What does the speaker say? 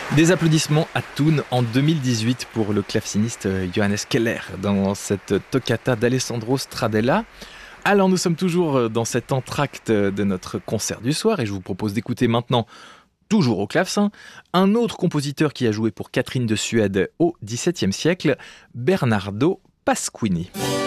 Des applaudissements à Thun en 2018 pour le claveciniste Johannes Keller dans cette toccata d'Alessandro Stradella. Alors nous sommes toujours dans cet entracte de notre concert du soir et je vous propose d'écouter maintenant, toujours au clavecin, un autre compositeur qui a joué pour Catherine de Suède au XVIIe siècle, Bernardo Pasquini.